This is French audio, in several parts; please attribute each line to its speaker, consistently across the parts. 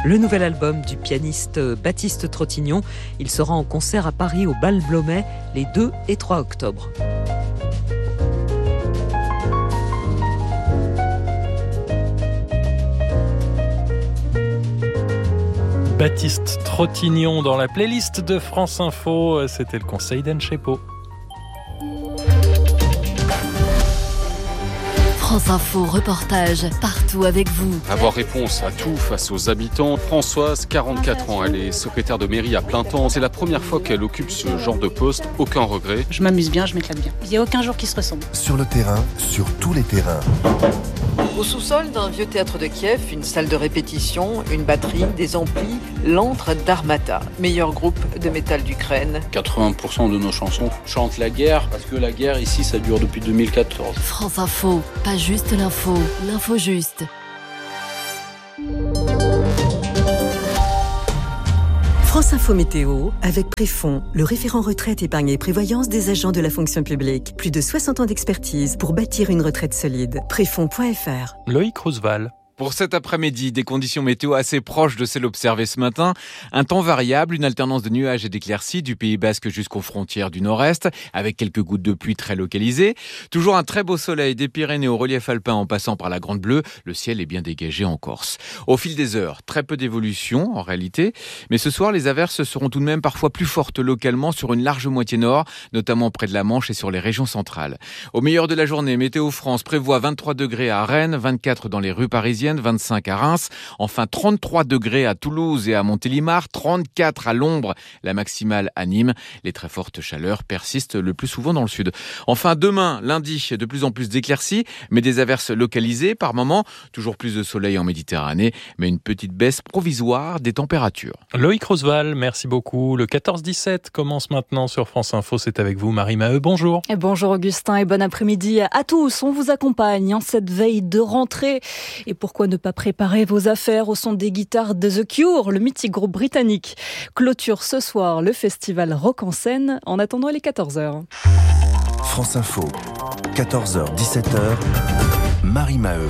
Speaker 1: Le nouvel album du pianiste Baptiste Trottignon. Il sera en concert à Paris au Bal Blomet les 2 et 3 octobre.
Speaker 2: Baptiste Trottignon dans la playlist de France Info. C'était le conseil d'Anne Chepo.
Speaker 3: France Info, reportage partout avec vous.
Speaker 4: Avoir réponse à tout face aux habitants. Françoise, 44 ans, elle est secrétaire de mairie à plein temps. C'est la première fois qu'elle occupe ce genre de poste. Aucun regret.
Speaker 5: Je m'amuse bien, je m'éclate bien. Il n'y a aucun jour qui se ressemble.
Speaker 6: Sur le terrain, sur tous les terrains.
Speaker 7: Au sous-sol d'un vieux théâtre de Kiev, une salle de répétition, une batterie, des amplis, l'antre d'Armata, meilleur groupe de métal d'Ukraine.
Speaker 8: 80% de nos chansons chantent la guerre, parce que la guerre ici, ça dure depuis 2014.
Speaker 3: France Info, pas juste l'info, l'info juste.
Speaker 9: France Info Météo, avec Préfond, le référent retraite, épargne et prévoyance des agents de la fonction publique. Plus de 60 ans d'expertise pour bâtir une retraite solide. Préfond.fr.
Speaker 2: Loïc Roosevelt.
Speaker 10: Pour cet après-midi, des conditions météo assez proches de celles observées ce matin. Un temps variable, une alternance de nuages et d'éclaircies du Pays Basque jusqu'aux frontières du Nord-Est, avec quelques gouttes de pluie très localisées. Toujours un très beau soleil des Pyrénées au relief alpin en passant par la Grande Bleue. Le ciel est bien dégagé en Corse. Au fil des heures, très peu d'évolution en réalité. Mais ce soir, les averses seront tout de même parfois plus fortes localement sur une large moitié nord, notamment près de la Manche et sur les régions centrales. Au meilleur de la journée, Météo France prévoit 23 degrés à Rennes, 24 dans les rues parisiennes, 25 à Reims, enfin 33 degrés à Toulouse et à Montélimar, 34 à l'ombre, la maximale à Nîmes. Les très fortes chaleurs persistent le plus souvent dans le sud. Enfin demain, lundi, de plus en plus d'éclaircies, mais des averses localisées par moments, toujours plus de soleil en Méditerranée, mais une petite baisse provisoire des températures.
Speaker 2: Loïc Roosevelt, merci beaucoup. Le 14-17 commence maintenant sur France Info. C'est avec vous, Marie Maheu. Bonjour.
Speaker 11: Et bonjour Augustin et bon après-midi à tous. On vous accompagne en cette veille de rentrée. Et pourquoi ne pas préparer vos affaires au son des guitares de The Cure, le mythique groupe britannique. Clôture ce soir le festival Rock en scène. En attendant les 14h.
Speaker 6: France Info, 14h, 17h, Marie Maheu.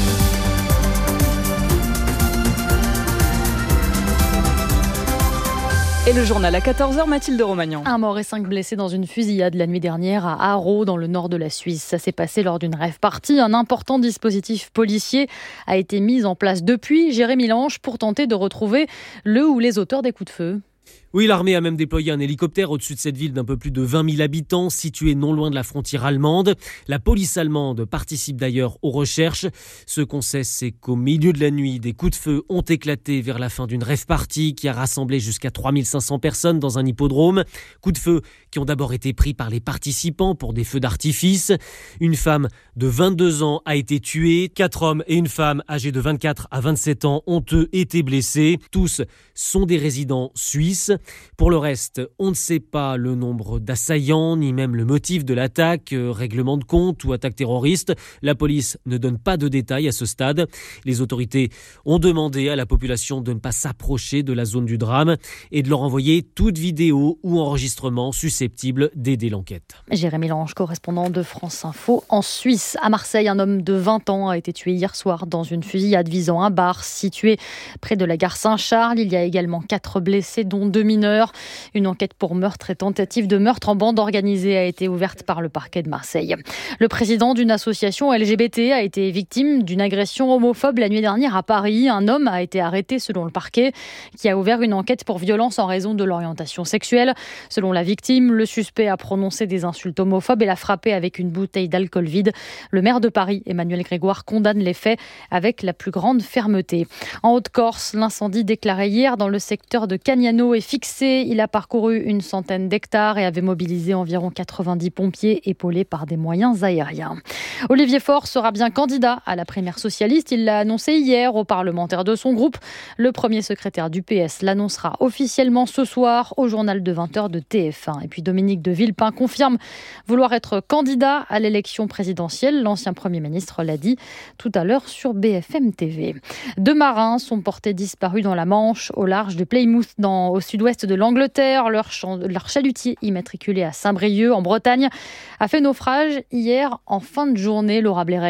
Speaker 11: Et le journal à 14h, Mathilde Romagnan.
Speaker 12: Un mort et 5 blessés dans une fusillade la nuit dernière à Haro, dans le nord de la Suisse. Ça s'est passé lors d'une rave party. Un important dispositif policier a été mis en place depuis Jérémy Lange pour tenter de retrouver le ou les auteurs des coups de feu.
Speaker 13: Oui, l'armée a même déployé un hélicoptère au-dessus de cette ville d'un peu plus de 20 000 habitants, située non loin de la frontière allemande. La police allemande participe d'ailleurs aux recherches. Ce qu'on sait, c'est qu'au milieu de la nuit, des coups de feu ont éclaté vers la fin d'une rave party qui a rassemblé jusqu'à 3500 personnes dans un hippodrome. Coups de feu qui ont d'abord été pris par les participants pour des feux d'artifice. Une femme de 22 ans a été tuée. 4 hommes et une femme âgés de 24 à 27 ans ont eux été blessés. Tous sont des résidents suisses. Pour le reste, on ne sait pas le nombre d'assaillants, ni même le motif de l'attaque, règlement de compte ou attaque terroriste. La police ne donne pas de détails à ce stade. Les autorités ont demandé à la population de ne pas s'approcher de la zone du drame et de leur envoyer toute vidéo ou enregistrement susceptible d'aider l'enquête.
Speaker 12: Jérémy Lange, correspondant de France Info en Suisse. À Marseille, un homme de 20 ans a été tué hier soir dans une fusillade visant un bar situé près de la gare Saint-Charles. Il y a également 4 blessés, dont 2 mineurs. Une enquête pour meurtre et tentative de meurtre en bande organisée a été ouverte par le parquet de Marseille. Le président d'une association LGBT a été victime d'une agression homophobe la nuit dernière à Paris. Un homme a été arrêté selon le parquet qui a ouvert une enquête pour violence en raison de l'orientation sexuelle. Selon la victime, le suspect a prononcé des insultes homophobes et l'a frappé avec une bouteille d'alcool vide. Le maire de Paris, Emmanuel Grégoire, condamne les faits avec la plus grande fermeté. En Haute-Corse, l'incendie déclaré hier dans le secteur de Cagnano est fixé. Il a parcouru une centaine d'hectares et avait mobilisé environ 90 pompiers épaulés par des moyens aériens. Olivier Faure sera bien candidat à la primaire socialiste. Il l'a annoncé hier aux parlementaires de son groupe. Le premier secrétaire du PS l'annoncera officiellement ce soir au journal de 20h de TF1. Et puis Dominique de Villepin confirme vouloir être candidat à l'élection présidentielle. L'ancien Premier ministre l'a dit tout à l'heure sur BFM TV. 2 marins sont portés disparus dans la Manche, au large de Plymouth, au sud-ouest de l'Angleterre. Leur chalutier immatriculé à Saint-Brieuc, en Bretagne, a fait naufrage hier en fin de journée. Laura Blairet.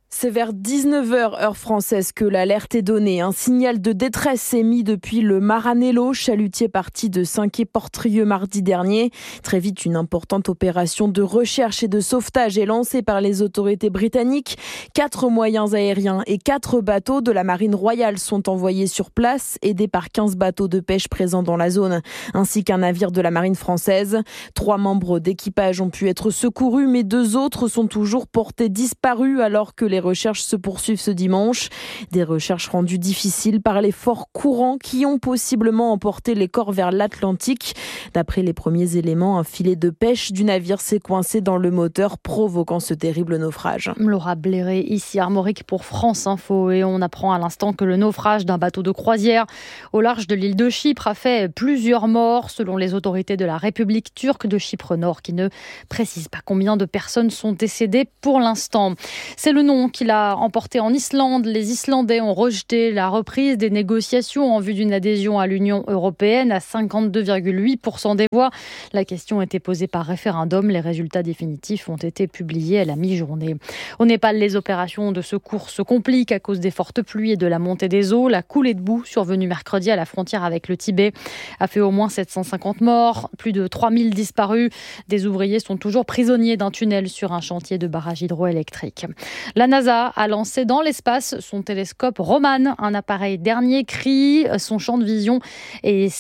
Speaker 14: C'est vers 19h heure française que l'alerte est donnée. Un signal de détresse est mis depuis le Maranello, chalutier parti de Saint-Quay-Portrieux mardi dernier. Très vite, une importante opération de recherche et de sauvetage est lancée par les autorités britanniques. 4 moyens aériens et 4 bateaux de la Marine royale sont envoyés sur place, aidés par 15 bateaux de pêche présents dans la zone, ainsi qu'un navire de la Marine française. 3 membres d'équipage ont pu être secourus, mais 2 autres sont toujours portés disparus alors que les recherches se poursuivent ce dimanche. Des recherches rendues difficiles par les forts courants qui ont possiblement emporté les corps vers l'Atlantique. D'après les premiers éléments, un filet de pêche du navire s'est coincé dans le moteur, provoquant ce terrible naufrage.
Speaker 12: Laura Bléré, ici Armorique pour France Info. Et on apprend à l'instant que le naufrage d'un bateau de croisière au large de l'île de Chypre a fait plusieurs morts, selon les autorités de la République turque de Chypre Nord, qui ne précisent pas combien de personnes sont décédées pour l'instant. C'est le nom qu'il a emporté en Islande. Les Islandais ont rejeté la reprise des négociations en vue d'une adhésion à l'Union européenne à 52,8% des voix. La question était posée par référendum. Les résultats définitifs ont été publiés à la mi-journée. Au Népal, les opérations de secours se compliquent à cause des fortes pluies et de la montée des eaux. La coulée de boue survenue mercredi à la frontière avec le Tibet a fait au moins 750 morts, plus de 3000 disparus. Des ouvriers sont toujours prisonniers d'un tunnel sur un chantier de barrage hydroélectrique. La NASA a lancé dans l'espace son télescope Roman, un appareil dernier cri. Son champ de vision est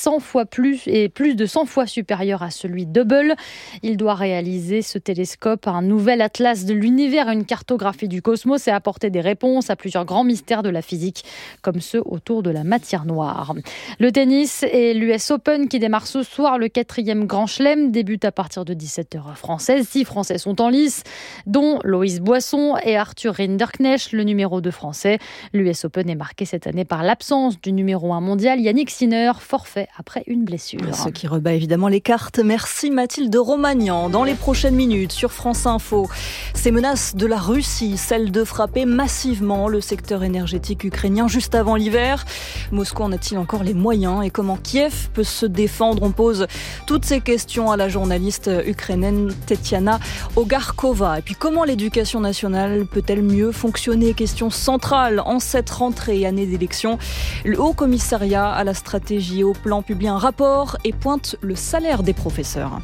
Speaker 12: plus de 100 fois supérieur à celui d'Hubble. Il doit réaliser, ce télescope, un nouvel atlas de l'univers, une cartographie du cosmos et apporter des réponses à plusieurs grands mystères de la physique, comme ceux autour de la matière noire. Le tennis et l'US Open qui démarre ce soir. Le 4e Grand Chelem débute à partir de 17h française. 6 Français sont en lice, dont Loïs Boisson et Arthur Rinderknecht, le numéro 2 français. L'US Open est marqué cette année par l'absence du numéro 1 mondial, Yannick Sinner, forfait après une blessure.
Speaker 11: Ce qui rebat évidemment les cartes. Merci Mathilde Romagnan. Dans les prochaines minutes sur France Info, ces menaces de la Russie, celle de frapper massivement le secteur énergétique ukrainien juste avant l'hiver. Moscou en a-t-il encore les moyens et comment Kiev peut se défendre? On pose toutes ces questions à la journaliste ukrainienne Tetiana Ogarkova. Et puis comment l'éducation nationale peut-elle mieux fonctionner? Question centrale en cette rentrée, année d'élection. Le Haut Commissariat à la stratégie et au plan publie un rapport et pointe le salaire des professeurs.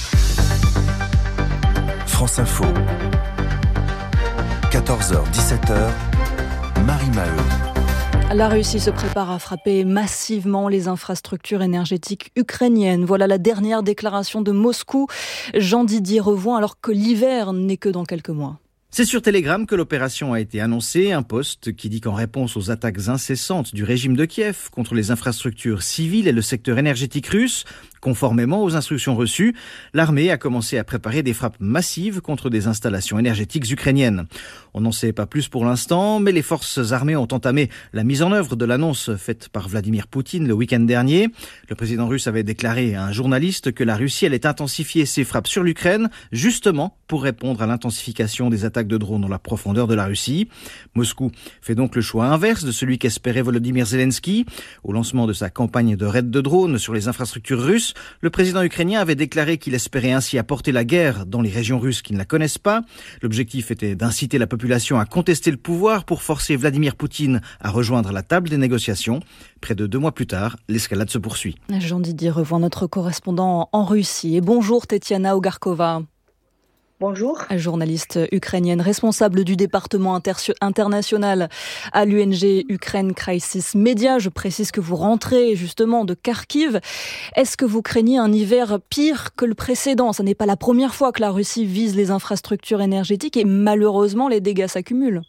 Speaker 6: France Info. 14h-17h, Marie Maheu.
Speaker 11: La Russie se prépare à frapper massivement les infrastructures énergétiques ukrainiennes. Voilà la dernière déclaration de Moscou. Jean-Didier Revoin, alors que l'hiver n'est que dans quelques mois.
Speaker 15: C'est sur Telegram que l'opération a été annoncée, un post qui dit qu'en réponse aux attaques incessantes du régime de Kiev contre les infrastructures civiles et le secteur énergétique russe, conformément aux instructions reçues, l'armée a commencé à préparer des frappes massives contre des installations énergétiques ukrainiennes. On n'en sait pas plus pour l'instant, mais les forces armées ont entamé la mise en œuvre de l'annonce faite par Vladimir Poutine le week-end dernier. Le président russe avait déclaré à un journaliste que la Russie allait intensifier ses frappes sur l'Ukraine, justement pour répondre à l'intensification des attaques de drones dans la profondeur de la Russie. Moscou fait donc le choix inverse de celui qu'espérait Volodymyr Zelensky. Au lancement de sa campagne de raids de drones sur les infrastructures russes, le président ukrainien avait déclaré qu'il espérait ainsi apporter la guerre dans les régions russes qui ne la connaissent pas. L'objectif était d'inciter la population à contester le pouvoir pour forcer Vladimir Poutine à rejoindre la table des négociations. Près de 2 mois plus tard, l'escalade se poursuit.
Speaker 11: Jean-Didier Revoin, notre correspondant en Russie. Et bonjour Tetiana Ogarkova.
Speaker 16: Bonjour.
Speaker 11: Journaliste ukrainienne, responsable du département international à l'UNG Ukraine Crisis Media. Je précise que vous rentrez justement de Kharkiv. Est-ce que vous craignez un hiver pire que le précédent? Ce n'est pas la première fois que la Russie vise les infrastructures énergétiques et malheureusement les dégâts s'accumulent.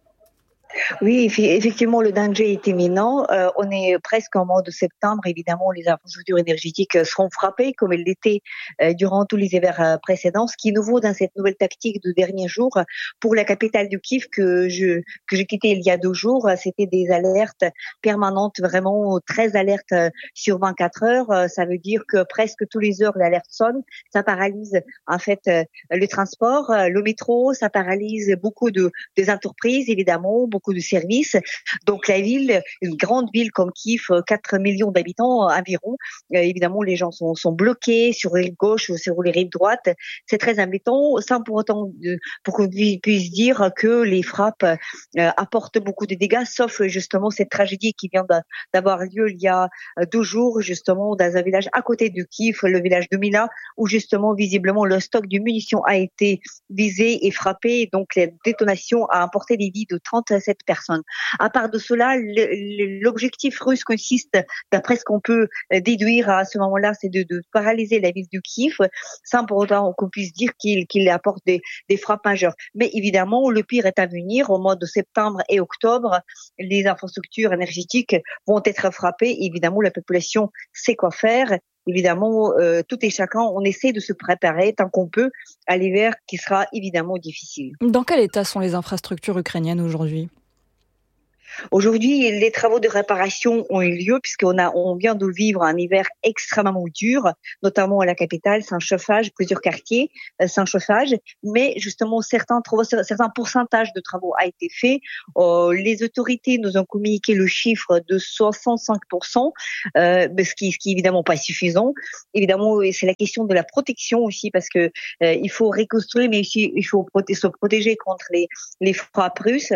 Speaker 16: Oui, effectivement, le danger est imminent. On est presque en mois de septembre. Évidemment, les infrastructures énergétiques seront frappées, comme elles l'étaient durant tous les hivers précédents. Ce qui est nouveau dans cette nouvelle tactique de derniers jours, pour la capitale du Kiev que j'ai quittée il y a 2 jours, c'était des alertes permanentes, vraiment 13 alertes sur 24 heures. Ça veut dire que presque tous les heures, l'alerte sonne. Ça paralyse en fait le transport, le métro. Ça paralyse beaucoup des entreprises, évidemment, beaucoup beaucoup de services. Donc la ville, une grande ville comme Kiev, 4 millions d'habitants environ, évidemment les gens sont bloqués sur les rives gauche ou sur les rives droites. C'est très embêtant, sans pour autant pour qu'on puisse dire que les frappes apportent beaucoup de dégâts, sauf justement cette tragédie qui vient d'avoir lieu il y a 2 jours, justement dans un village à côté de Kiev, le village de Mila, où justement visiblement le stock de munitions a été visé et frappé, donc la détonation a emporté les vies de 37 personnes. À part de cela, l'objectif russe consiste, d'après ce qu'on peut déduire à ce moment-là, c'est de paralyser la ville de Kiev, sans pour autant qu'on puisse dire qu'il apporte des frappes majeures. Mais évidemment, le pire est à venir. Au mois de septembre et octobre, les infrastructures énergétiques vont être frappées. Évidemment, la population sait quoi faire. Évidemment, tout et chacun, on essaie de se préparer tant qu'on peut à l'hiver qui sera évidemment difficile.
Speaker 11: Dans quel état sont les infrastructures ukrainiennes aujourd'hui ?
Speaker 16: Aujourd'hui, les travaux de réparation ont eu lieu puisqu'on vient de vivre un hiver extrêmement dur, notamment à la capitale, sans chauffage, plusieurs quartiers sans chauffage. Mais justement, certains pourcentages de travaux a été fait. Les autorités nous ont communiqué le chiffre de 65%, ce qui est évidemment pas suffisant. Évidemment, c'est la question de la protection aussi parce que il faut reconstruire, mais aussi il faut se protéger contre les frappes russes.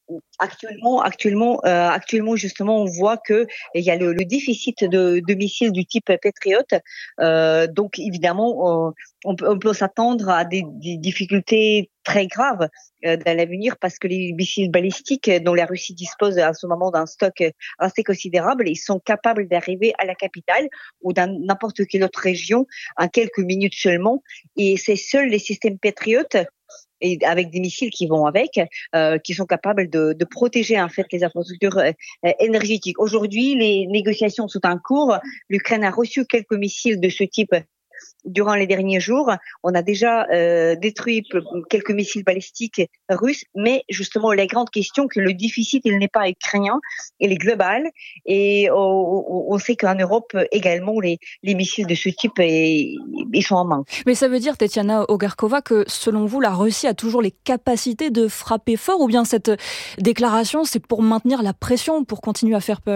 Speaker 16: Actuellement, justement, on voit que il y a le déficit de missiles du type Patriot. Donc, évidemment, on peut s'attendre à des difficultés très graves dans l'avenir parce que les missiles balistiques dont la Russie dispose à ce moment d'un stock assez considérable, ils sont capables d'arriver à la capitale ou dans n'importe quelle autre région en quelques minutes seulement. Et c'est seuls les systèmes Patriot et avec des missiles qui vont avec, qui sont capables de protéger en fait les infrastructures énergétiques. Aujourd'hui, les négociations sont en cours. L'Ukraine a reçu quelques missiles de ce type durant les derniers jours. On a déjà détruit quelques missiles balistiques russes, mais justement la grande question que le déficit il n'est pas ukrainien, il est global et on sait qu'en Europe également les missiles de ce type ils sont en manque.
Speaker 11: Mais ça veut dire, Tetiana Ogarkova, que selon vous la Russie a toujours les capacités de frapper fort, ou bien cette déclaration c'est pour maintenir la pression, pour continuer à faire peur ?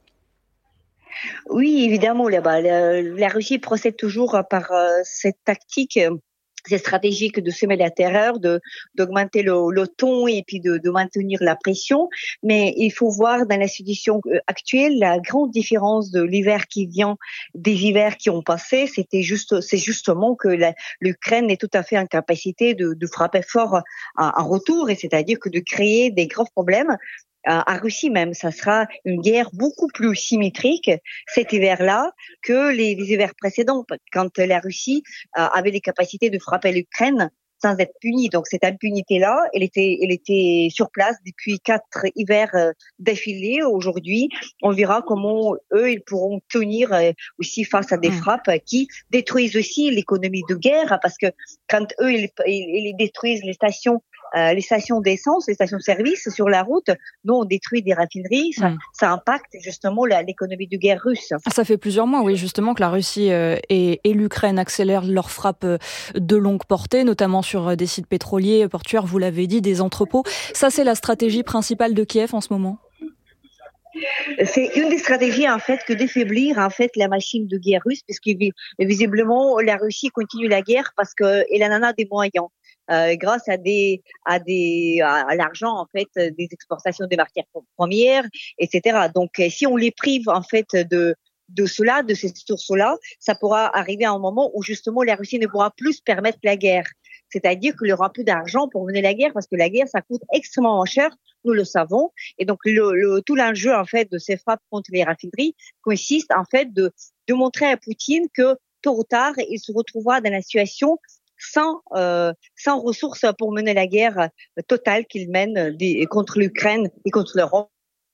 Speaker 16: Oui, évidemment, la Russie procède toujours par cette tactique, cette stratégique de semer la terreur, d'augmenter le ton et puis de maintenir la pression. Mais il faut voir dans la situation actuelle la grande différence de l'hiver qui vient des hivers qui ont passé. C'est justement que l'Ukraine est tout à fait en capacité de frapper fort en retour, et c'est-à-dire que de créer des graves problèmes. À Russie même, ça sera une guerre beaucoup plus symétrique cet hiver-là que les hivers précédents, quand la Russie avait les capacités de frapper l'Ukraine sans être punie. Donc cette impunité-là, elle était sur place depuis 4 hivers d'affilée. Aujourd'hui, on verra comment eux ils pourront tenir aussi face à des frappes qui détruisent aussi l'économie de guerre, parce que quand eux ils détruisent les stations d'essence, les stations-service sur la route, nous on détruit des raffineries, ça impacte justement l'économie de guerre russe.
Speaker 11: Ça fait plusieurs mois, oui, justement, que la Russie et l'Ukraine accélèrent leurs frappes de longue portée, notamment sur des sites pétroliers, portuaires, vous l'avez dit, des entrepôts. Ça, c'est la stratégie principale de Kiev en ce moment ?
Speaker 16: C'est une des stratégies en fait que d'affaiblir en fait la machine de guerre russe, parce que visiblement la Russie continue la guerre parce qu'elle en a des moyens. Grâce à l'argent en fait des exportations des matières premières, etc. Donc si on les prive en fait de ces sources-là, ça pourra arriver à un moment où justement la Russie ne pourra plus se permettre la guerre. C'est-à-dire qu'il n'y aura plus d'argent pour mener la guerre, parce que la guerre ça coûte extrêmement cher, nous le savons. Et donc tout l'enjeu en fait de ces frappes contre les raffineries consiste en fait de montrer à Poutine que tôt ou tard il se retrouvera dans la situation sans ressources pour mener la guerre totale qu'il mène contre l'Ukraine et contre l'Europe.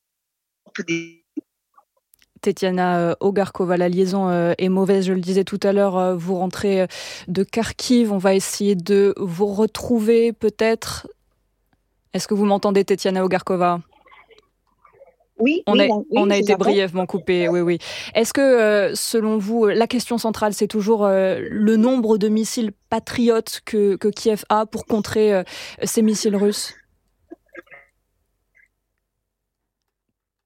Speaker 11: Tetiana Ogarkova, la liaison est mauvaise, je le disais tout à l'heure, vous rentrez de Kharkiv, on va essayer de vous retrouver peut-être. Est-ce que vous m'entendez, Tetiana Ogarkova ?
Speaker 16: Oui,
Speaker 11: on a été brièvement coupé. Oui. Est-ce que, selon vous, la question centrale, c'est toujours le nombre de missiles patriotes que Kiev a pour contrer ces missiles russes ?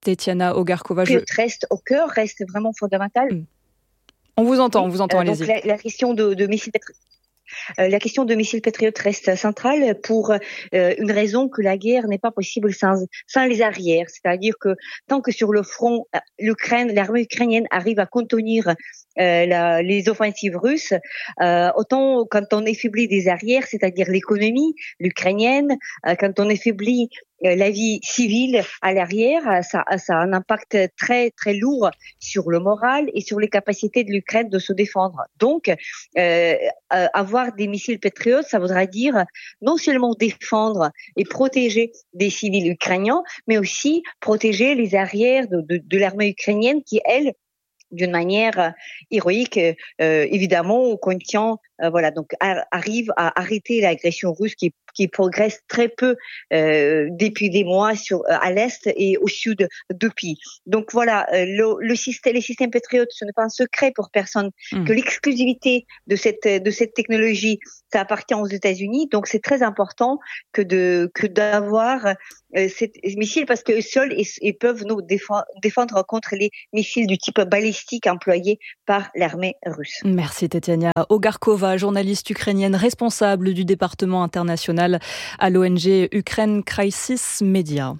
Speaker 11: Tetiana Ogarkova.
Speaker 16: Reste au cœur, reste vraiment fondamental.
Speaker 11: On vous entend, allez-y.
Speaker 16: Donc la question de missiles La question de missiles patriotes reste centrale pour une raison que la guerre n'est pas possible sans les arrières. C'est-à-dire que tant que sur le front, l'armée ukrainienne arrive à contenir les offensives russes, autant quand on affaiblit des arrières, c'est-à-dire l'économie l'ukrainienne, quand on affaiblit la vie civile à l'arrière, ça a un impact très très lourd sur le moral et sur les capacités de l'Ukraine de se défendre. Donc, avoir des missiles patriotes, ça voudra dire non seulement défendre et protéger des civils ukrainiens, mais aussi protéger les arrières de l'armée ukrainienne qui, elle, d'une manière héroïque, évidemment, contient, donc arrive à arrêter l'agression russe qui progresse très peu depuis des mois à l'est et au sud du pays. Donc voilà, les systèmes patriotes, ce n'est pas un secret pour personne que l'exclusivité de cette technologie, ça appartient aux États-Unis. Donc c'est très important que d'avoir ces missiles parce que seuls ils peuvent nous défendre contre les missiles du type balistique employés par l'armée russe.
Speaker 11: Merci Tetiana Ogarkova, journaliste ukrainienne responsable du département international à l'ONG Ukraine Crisis Media.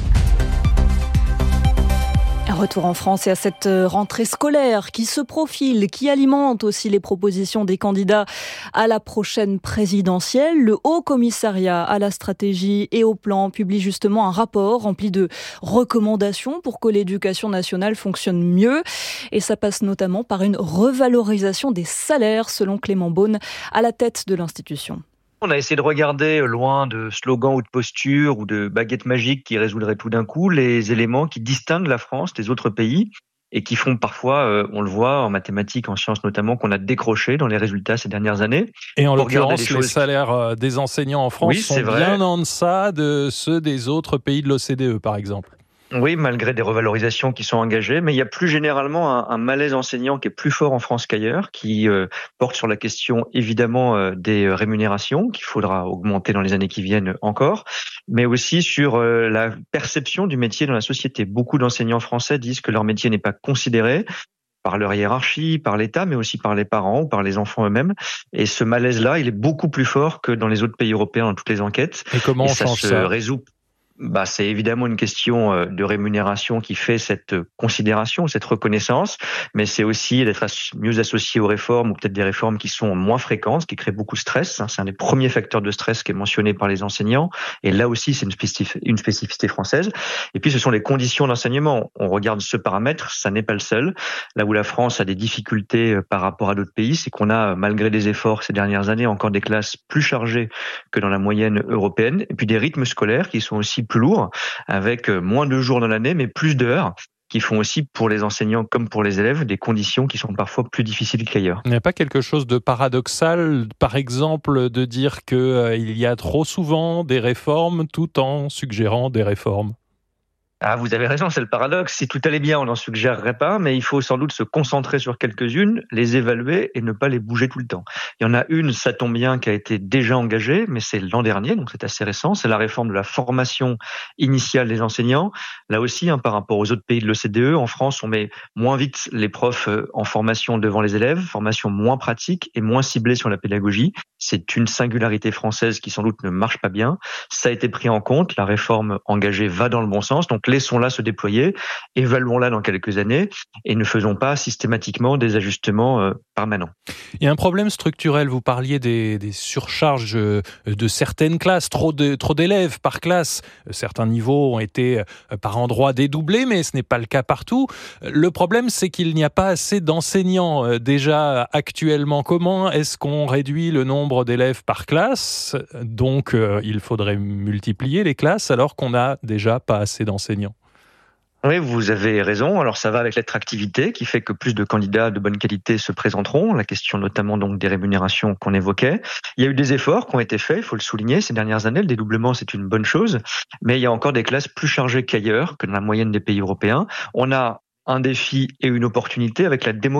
Speaker 11: Retour en France et à cette rentrée scolaire qui se profile, qui alimente aussi les propositions des candidats à la prochaine présidentielle. Le Haut Commissariat à la stratégie et au plan publie justement un rapport rempli de recommandations pour que l'éducation nationale fonctionne mieux. Et ça passe notamment par une revalorisation des salaires, selon Clément Beaune, à la tête de l'institution.
Speaker 17: On a essayé de regarder, loin de slogans ou de postures ou de baguettes magiques qui résoudraient tout d'un coup, les éléments qui distinguent la France des autres pays et qui font parfois, on le voit en mathématiques, en sciences notamment, qu'on a décroché dans les résultats ces dernières années.
Speaker 2: Et en l'occurrence, les salaires des enseignants en France sont bien en deçà de ceux des autres pays de l'OCDE, par exemple.
Speaker 17: Oui, malgré des revalorisations qui sont engagées, mais il y a plus généralement un malaise enseignant qui est plus fort en France qu'ailleurs, qui porte sur la question évidemment des rémunérations qu'il faudra augmenter dans les années qui viennent encore, mais aussi sur la perception du métier dans la société. Beaucoup d'enseignants français disent que leur métier n'est pas considéré par leur hiérarchie, par l'État, mais aussi par les parents ou par les enfants eux-mêmes. Et ce malaise-là, il est beaucoup plus fort que dans les autres pays européens, dans toutes les enquêtes.
Speaker 2: Et comment on change ça ?
Speaker 17: Résout. C'est évidemment une question de rémunération qui fait cette considération, cette reconnaissance, mais c'est aussi d'être mieux associé aux réformes ou peut-être des réformes qui sont moins fréquentes, qui créent beaucoup de stress. C'est un des premiers facteurs de stress qui est mentionné par les enseignants. Et là aussi, c'est une spécificité française. Et puis, ce sont les conditions d'enseignement. On regarde ce paramètre, ça n'est pas le seul. Là où la France a des difficultés par rapport à d'autres pays, c'est qu'on a, malgré des efforts ces dernières années, encore des classes plus chargées que dans la moyenne européenne. Et puis des rythmes scolaires qui sont aussi plus lourds, avec moins de jours dans l'année, mais plus d'heures, qui font aussi pour les enseignants comme pour les élèves des conditions qui sont parfois plus difficiles qu'ailleurs.
Speaker 2: Il n'y a pas quelque chose de paradoxal, par exemple, de dire qu'il y a trop souvent des réformes tout en suggérant des réformes ?
Speaker 17: Ah, vous avez raison, c'est le paradoxe. Si tout allait bien, on n'en suggérerait pas, mais il faut sans doute se concentrer sur quelques-unes, les évaluer et ne pas les bouger tout le temps. Il y en a une, ça tombe bien, qui a été déjà engagée, mais c'est l'an dernier, donc c'est assez récent. C'est la réforme de la formation initiale des enseignants. Là aussi, par rapport aux autres pays de l'OCDE, en France, on met moins vite les profs en formation devant les élèves, formation moins pratique et moins ciblée sur la pédagogie. C'est une singularité française qui sans doute ne marche pas bien. Ça a été pris en compte, la réforme engagée va dans le bon sens, donc laissons-la se déployer, évaluons-la dans quelques années et ne faisons pas systématiquement des ajustements permanents.
Speaker 2: Il y a un problème structurel, vous parliez des surcharges de certaines classes, trop d'élèves par classe. Certains niveaux ont été par endroits dédoublés, mais ce n'est pas le cas partout. Le problème, c'est qu'il n'y a pas assez d'enseignants déjà actuellement. Comment est-ce qu'on réduit le nombre d'élèves par classe ? Donc, il faudrait multiplier les classes alors qu'on n'a déjà pas assez d'enseignants.
Speaker 17: Oui, vous avez raison. Alors ça va avec l'attractivité qui fait que plus de candidats de bonne qualité se présenteront. La question notamment donc des rémunérations qu'on évoquait. Il y a eu des efforts qui ont été faits, il faut le souligner, ces dernières années. Le dédoublement, c'est une bonne chose. Mais il y a encore des classes plus chargées qu'ailleurs, que dans la moyenne des pays européens. On a un défi et une opportunité avec la démographie.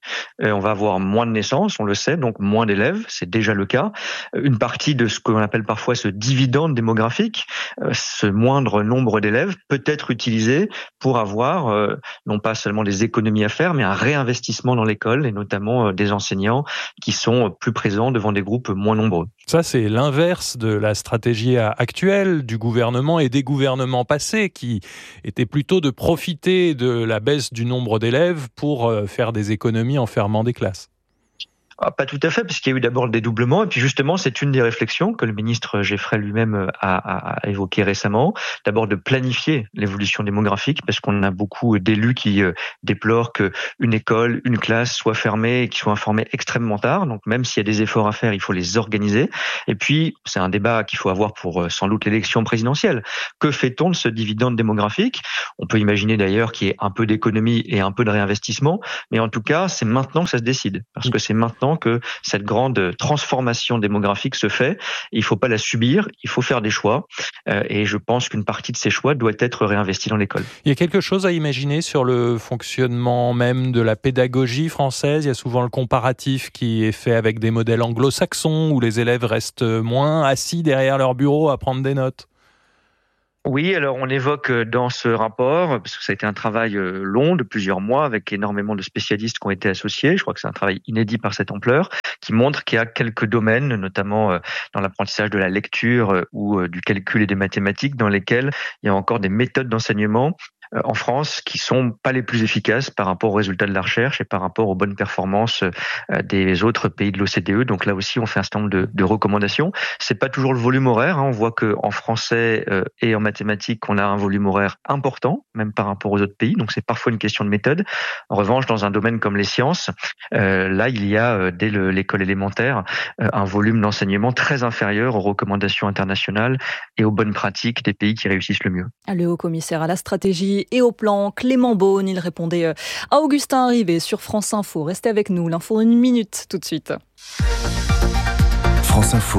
Speaker 17: On va avoir moins de naissances, on le sait, donc moins d'élèves, c'est déjà le cas. Une partie de ce qu'on appelle parfois ce dividende démographique, ce moindre nombre d'élèves peut être utilisé pour avoir non pas seulement des économies à faire, mais un réinvestissement dans l'école et notamment des enseignants qui sont plus présents devant des groupes moins nombreux.
Speaker 2: Ça, c'est l'inverse de la stratégie actuelle du gouvernement et des gouvernements passés qui étaient plutôt de profiter de la baisse du nombre d'élèves pour faire des économies en fermant des classes.
Speaker 17: Pas tout à fait, parce qu'il y a eu d'abord le dédoublement, et puis justement, c'est une des réflexions que le ministre Geffray lui-même a évoqué récemment. D'abord de planifier l'évolution démographique, parce qu'on a beaucoup d'élus qui déplorent qu'une école, une classe soit fermée et qui soit informée extrêmement tard. Donc même s'il y a des efforts à faire, il faut les organiser. Et puis, c'est un débat qu'il faut avoir pour sans doute l'élection présidentielle. Que fait-on de ce dividende démographique ? On peut imaginer d'ailleurs qu'il y ait un peu d'économie et un peu de réinvestissement, mais en tout cas, c'est maintenant que ça se décide, parce que c'est maintenant que cette grande transformation démographique se fait. Il ne faut pas la subir, il faut faire des choix. Et je pense qu'une partie de ces choix doit être réinvestie dans l'école.
Speaker 2: Il y a quelque chose à imaginer sur le fonctionnement même de la pédagogie française. Il y a souvent le comparatif qui est fait avec des modèles anglo-saxons où les élèves restent moins assis derrière leur bureau à prendre des notes.
Speaker 17: Oui, alors on évoque dans ce rapport, parce que ça a été un travail long de plusieurs mois avec énormément de spécialistes qui ont été associés, je crois que c'est un travail inédit par cette ampleur, qui montre qu'il y a quelques domaines, notamment dans l'apprentissage de la lecture ou du calcul et des mathématiques, dans lesquels il y a encore des méthodes d'enseignement en France qui sont pas les plus efficaces par rapport aux résultats de la recherche et par rapport aux bonnes performances des autres pays de l'OCDE. Donc là aussi, on fait un certain nombre de recommandations. C'est pas toujours le volume horaire. On voit que en français et en mathématiques, on a un volume horaire important, même par rapport aux autres pays. Donc c'est parfois une question de méthode. En revanche, dans un domaine comme les sciences, là, il y a dès l'école élémentaire un volume d'enseignement très inférieur aux recommandations internationales et aux bonnes pratiques des pays qui réussissent le mieux.
Speaker 11: Le haut-commissaire à la stratégie et au plan, Clément Beaune, il répondait à Augustin Arrivé sur France Info. Restez avec nous, l'info 1 minute tout de suite.
Speaker 6: France Info,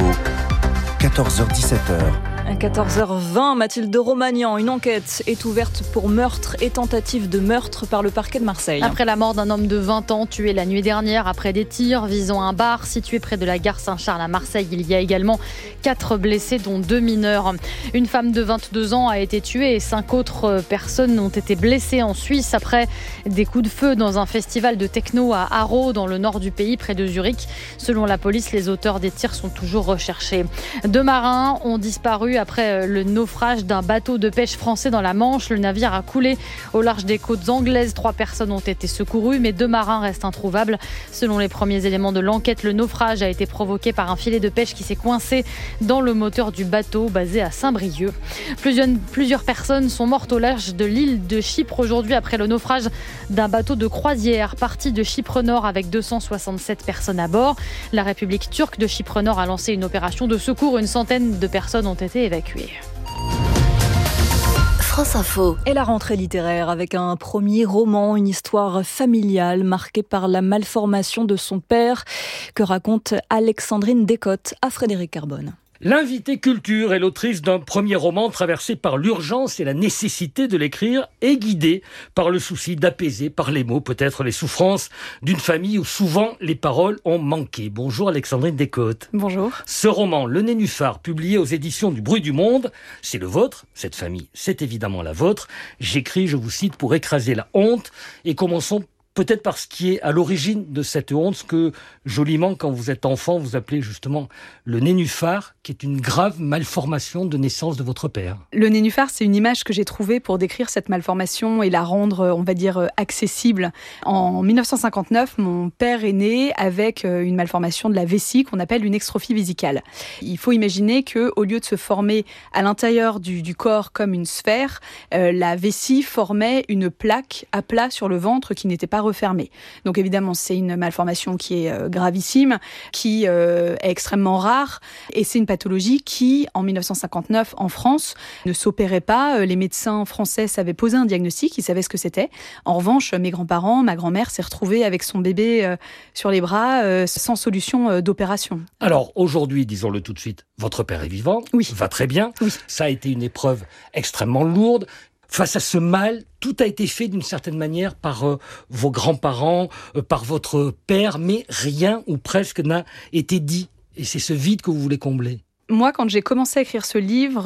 Speaker 6: 14h-17h.
Speaker 11: À 14h20, Mathilde Romagnan, une enquête est ouverte pour meurtre et tentative de meurtre par le parquet de Marseille.
Speaker 12: Après la mort d'un homme de 20 ans tué la nuit dernière après des tirs visant un bar situé près de la gare Saint-Charles à Marseille, il y a également 4 blessés dont 2 mineurs. Une femme de 22 ans a été tuée et 5 autres personnes ont été blessées en Suisse après des coups de feu dans un festival de techno à Haro dans le nord du pays près de Zurich. Selon la police, les auteurs des tirs sont toujours recherchés. 2 marins ont disparu après le naufrage d'un bateau de pêche français dans la Manche. Le navire a coulé au large des côtes anglaises. 3 personnes ont été secourues, mais 2 marins restent introuvables. Selon les premiers éléments de l'enquête, le naufrage a été provoqué par un filet de pêche qui s'est coincé dans le moteur du bateau basé à Saint-Brieuc. Plusieurs personnes sont mortes au large de l'île de Chypre aujourd'hui après le naufrage d'un bateau de croisière parti de Chypre Nord avec 267 personnes à bord. La République turque de Chypre Nord a lancé une opération de secours. Une centaine de personnes ont été évacuées.
Speaker 3: France Info.
Speaker 11: Et la rentrée littéraire avec un premier roman, une histoire familiale marquée par la malformation de son père que raconte Alexandrine Descotes à Frédéric Carbone.
Speaker 18: L'invitée culture est l'autrice d'un premier roman traversé par l'urgence et la nécessité de l'écrire et guidée par le souci d'apaiser par les mots peut-être les souffrances d'une famille où souvent les paroles ont manqué. Bonjour Alexandrine Descotes.
Speaker 19: Bonjour.
Speaker 18: Ce roman, Le Nénuphar, publié aux éditions du Bruit du Monde, c'est le vôtre, cette famille, c'est évidemment la vôtre. J'écris, je vous cite, pour écraser la honte et commençons peut-être par ce qui est à l'origine de cette honte, ce que joliment, quand vous êtes enfant, vous appelez justement le nénuphar, qui est une grave malformation de naissance de votre père.
Speaker 19: Le nénuphar, c'est une image que j'ai trouvée pour décrire cette malformation et la rendre, on va dire, accessible. En 1959, mon père est né avec une malformation de la vessie qu'on appelle une extrophie vésicale. Il faut imaginer qu'au lieu de se former à l'intérieur du corps comme une sphère, la vessie formait une plaque à plat sur le ventre qui n'était pas refermée. Donc évidemment, c'est une malformation qui est gravissime, qui est extrêmement rare et c'est une pathologie qui, en 1959, en France, ne s'opérait pas. Les médecins français savaient poser un diagnostic, ils savaient ce que c'était. En revanche, mes grands-parents, ma grand-mère s'est retrouvée avec son bébé sur les bras sans solution d'opération.
Speaker 18: Alors aujourd'hui, disons-le tout de suite, votre père est vivant,
Speaker 19: oui.
Speaker 18: Va très bien.
Speaker 19: Oui.
Speaker 18: Ça a été une épreuve extrêmement lourde. face à ce mal, tout a été fait d'une certaine manière par vos grands-parents, par votre père, mais rien ou presque n'a été dit. Et c'est ce vide que vous voulez combler.
Speaker 19: Moi, quand j'ai commencé à écrire ce livre,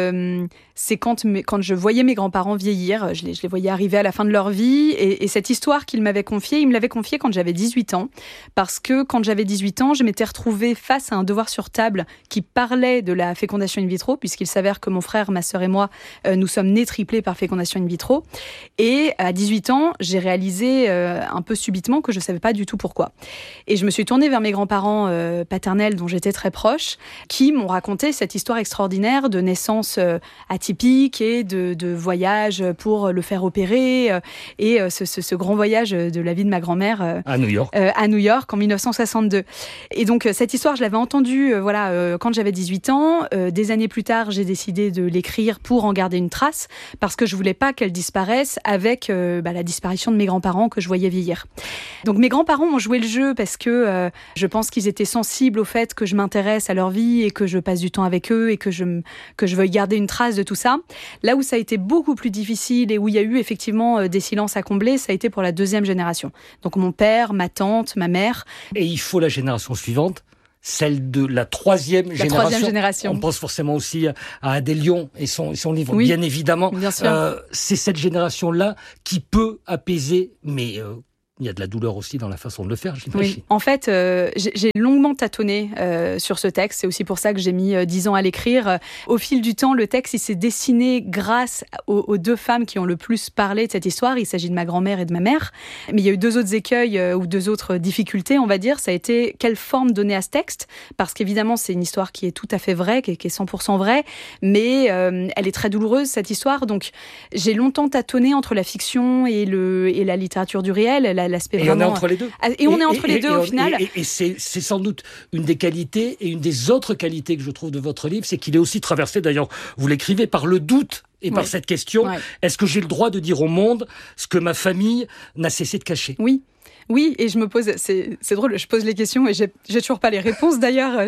Speaker 19: c'est quand je voyais mes grands-parents vieillir. Je les voyais arriver à la fin de leur vie. Et cette histoire qu'il m'avait confiée, il me l'avait confiée quand j'avais 18 ans. Parce que quand j'avais 18 ans, je m'étais retrouvée face à un devoir sur table qui parlait de la fécondation in vitro, puisqu'il s'avère que mon frère, ma sœur et moi, nous sommes nés triplés par fécondation in vitro. Et à 18 ans, j'ai réalisé un peu subitement que je ne savais pas du tout pourquoi. Et je me suis tournée vers mes grands-parents paternels, dont j'étais très proche, qui m'ont raconté cette histoire extraordinaire de naissance atypique et de voyage pour le faire opérer et ce grand voyage de la vie de ma grand-mère
Speaker 18: à New
Speaker 19: York en 1962. Et donc cette histoire, je l'avais entendue quand j'avais 18 ans. Des années plus tard, j'ai décidé de l'écrire pour en garder une trace parce que je voulais pas qu'elle disparaisse avec la disparition de mes grands-parents que je voyais vieillir. Donc mes grands-parents ont joué le jeu parce que je pense qu'ils étaient sensibles au fait que je m'intéresse à leur vie et que je passe du temps avec eux et que je veuille garder une trace de tout ça. Là où ça a été beaucoup plus difficile et où il y a eu effectivement des silences à combler, ça a été pour la deuxième génération. Donc mon père, ma tante, ma mère.
Speaker 18: Et il faut la génération suivante, celle de la troisième génération. On pense forcément aussi à Adélion et son livre, oui, bien évidemment.
Speaker 19: Bien sûr.
Speaker 18: C'est cette génération-là qui peut apaiser, mais il y a de la douleur aussi dans la façon de le faire, j'imagine.
Speaker 19: Oui. En fait, j'ai longuement tâtonné sur ce texte. C'est aussi pour ça que j'ai mis 10 ans à l'écrire. Au fil du temps, le texte il s'est dessiné grâce aux deux femmes qui ont le plus parlé de cette histoire. Il s'agit de ma grand-mère et de ma mère. Mais il y a eu deux autres écueils ou deux autres difficultés, on va dire. Ça a été quelle forme donner à ce texte. Parce qu'évidemment, c'est une histoire qui est tout à fait vraie, qui est 100% vraie. Mais elle est très douloureuse, cette histoire. Donc, j'ai longtemps tâtonné entre la fiction et la littérature du réel, l'aspect
Speaker 18: et
Speaker 19: vraiment...
Speaker 18: on est entre les deux.
Speaker 19: Et on est entre les deux au final.
Speaker 18: Et c'est sans doute une des qualités et une des autres qualités que je trouve de votre livre, c'est qu'il est aussi traversé, d'ailleurs, vous l'écrivez, par le doute et par cette question, est-ce que j'ai le droit de dire au monde ce que ma famille n'a cessé de cacher ?
Speaker 19: Oui, et je me pose, c'est drôle, je pose les questions et j'ai toujours pas les réponses d'ailleurs.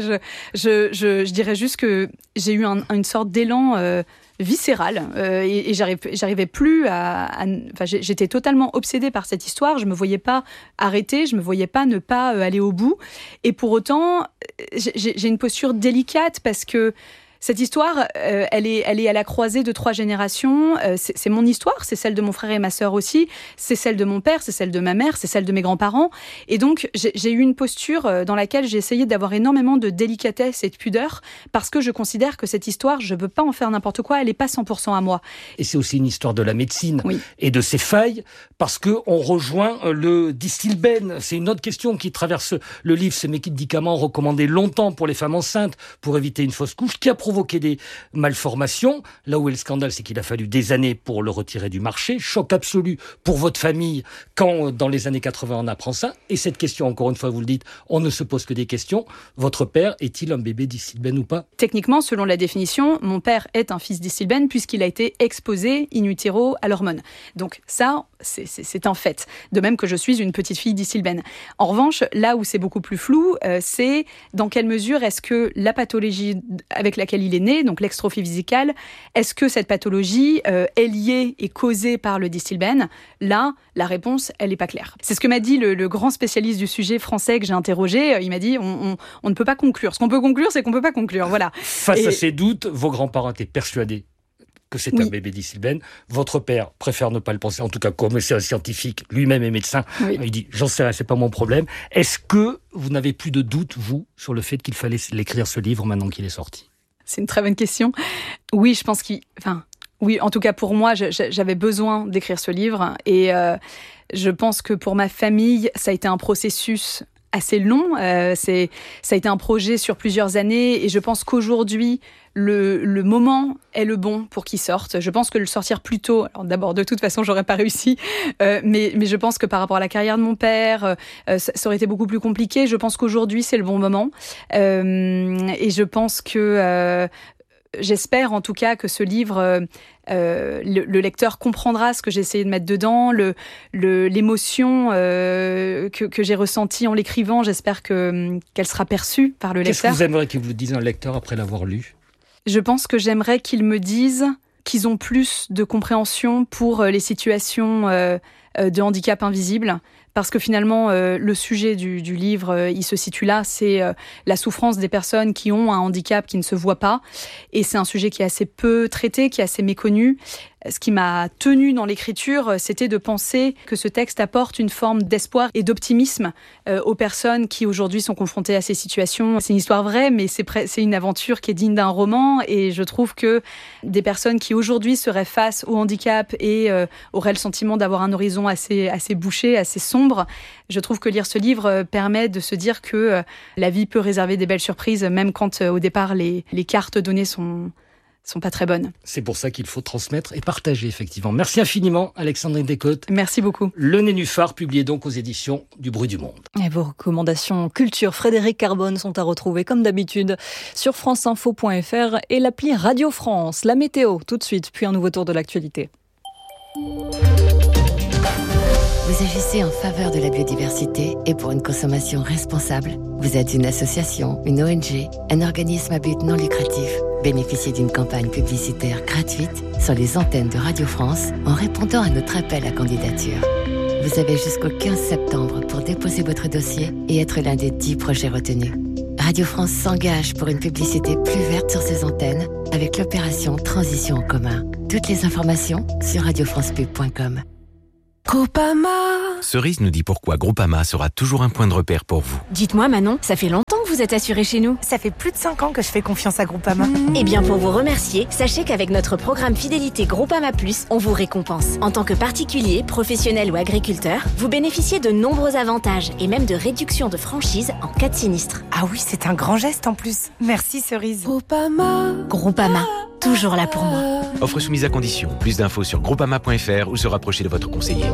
Speaker 19: Je dirais juste que j'ai eu une sorte d'élan viscérale et j'arrivais plus j'étais totalement obsédée par cette histoire. Je me voyais pas arrêter, je me voyais pas ne pas aller au bout. Et pour autant, j'ai une posture délicate parce que cette histoire, elle est à la croisée de 3 générations. C'est mon histoire, c'est celle de mon frère et ma sœur aussi, c'est celle de mon père, c'est celle de ma mère, c'est celle de mes grands-parents. Et donc, j'ai eu une posture dans laquelle j'ai essayé d'avoir énormément de délicatesse et de pudeur parce que je considère que cette histoire, je ne veux pas en faire n'importe quoi, elle n'est pas 100% à moi.
Speaker 18: Et c'est aussi une histoire de la médecine et de ses failles parce qu'on rejoint le Distilbène. C'est une autre question qui traverse le livre, ce médicament recommandé longtemps pour les femmes enceintes pour éviter une fausse couche, qui a provoqué des malformations. Là où est le scandale, c'est qu'il a fallu des années pour le retirer du marché. Choc absolu pour votre famille quand, dans les années 80, on apprend ça. Et cette question, encore une fois, vous le dites, on ne se pose que des questions. Votre père est-il un bébé Distilbène ou pas ?
Speaker 19: Techniquement, selon la définition, mon père est un fils Distilbène puisqu'il a été exposé in utero à l'hormone. Donc ça, c'est un fait. De même que je suis une petite fille Distilbène. En revanche, là où c'est beaucoup plus flou, c'est dans quelle mesure est-ce que la pathologie avec laquelle il est né, donc l'extrophie vésicale, est-ce que cette pathologie est liée et causée par le Distilbène ? Là, la réponse, elle n'est pas claire. C'est ce que m'a dit le grand spécialiste du sujet français que j'ai interrogé. Il m'a dit, on ne peut pas conclure. Ce qu'on peut conclure, c'est qu'on ne peut pas conclure. Voilà.
Speaker 18: Face à ces doutes, vos grands-parents étaient persuadés que c'est un bébé Distilbène. Votre père préfère ne pas le penser, en tout cas comme c'est un scientifique, lui-même est médecin. Il dit, j'en sais rien, c'est pas mon problème. Est-ce que vous n'avez plus de doute, vous, sur le fait qu'il fallait l'écrire ce livre maintenant qu'il est sorti ?
Speaker 19: C'est une très bonne question. Oui, je pense oui, en tout cas pour moi, j'avais besoin d'écrire ce livre et je pense que pour ma famille, ça a été un processus assez long. Ça a été un projet sur plusieurs années et je pense qu'aujourd'hui, le moment est le bon pour qu'il sorte. Je pense que le sortir plus tôt, alors d'abord, de toute façon, j'aurais pas réussi, mais je pense que par rapport à la carrière de mon père, ça aurait été beaucoup plus compliqué. Je pense qu'aujourd'hui, c'est le bon moment. Et je pense que... j'espère en tout cas que ce livre, le lecteur comprendra ce que j'ai essayé de mettre dedans, l'émotion que j'ai ressentie en l'écrivant. J'espère qu'elle sera perçue par le lecteur.
Speaker 18: Qu'est-ce que vous aimeriez qu'il vous dise un lecteur après l'avoir lu ?
Speaker 19: Je pense que j'aimerais qu'il me dise qu'ils ont plus de compréhension pour les situations de handicap invisible. Parce que finalement, le sujet du livre, il se situe là, c'est la souffrance des personnes qui ont un handicap qui ne se voit pas. Et c'est un sujet qui est assez peu traité, qui est assez méconnu. Ce qui m'a tenue dans l'écriture, c'était de penser que ce texte apporte une forme d'espoir et d'optimisme aux personnes qui aujourd'hui sont confrontées à ces situations. C'est une histoire vraie, mais c'est une aventure qui est digne d'un roman. Et je trouve que des personnes qui aujourd'hui seraient face au handicap et auraient le sentiment d'avoir un horizon assez bouché, assez sombre, je trouve que lire ce livre permet de se dire que la vie peut réserver des belles surprises, même quand au départ les cartes données sont pas très bonnes.
Speaker 18: C'est pour ça qu'il faut transmettre et partager, effectivement. Merci infiniment, Alexandrine Descotes.
Speaker 19: Merci beaucoup.
Speaker 18: Le Nénuphar, publié donc aux éditions du Bruit du Monde.
Speaker 11: Et vos recommandations culture Frédéric Carbone sont à retrouver, comme d'habitude, sur franceinfo.fr et l'appli Radio France. La météo, tout de suite, puis un nouveau tour de l'actualité.
Speaker 3: Vous agissez en faveur de la biodiversité et pour une consommation responsable. Vous êtes une association, une ONG, un organisme à but non lucratif. Bénéficiez d'une campagne publicitaire gratuite sur les antennes de Radio France en répondant à notre appel à candidature. Vous avez jusqu'au 15 septembre pour déposer votre dossier et être l'un des 10 projets retenus. Radio France s'engage pour une publicité plus verte sur ses antennes avec l'opération Transition en commun. Toutes les informations sur radiofrancepub.com.
Speaker 20: Groupama. Cerise nous dit pourquoi Groupama sera toujours un point de repère pour vous.
Speaker 21: Dites-moi Manon, ça fait longtemps que vous êtes assurée chez nous.
Speaker 22: Ça fait plus de 5 ans que je fais confiance à Groupama.
Speaker 21: Eh bien pour vous remercier, sachez qu'avec notre programme Fidélité Groupama Plus, on vous récompense. En tant que particulier, professionnel ou agriculteur, vous bénéficiez de nombreux avantages et même de réductions de franchise en cas de sinistre.
Speaker 22: Ah oui, c'est un grand geste en plus. Merci Cerise.
Speaker 21: Groupama, toujours là pour moi.
Speaker 20: Offre soumise à condition. Plus d'infos sur groupama.fr ou se rapprocher de votre conseiller.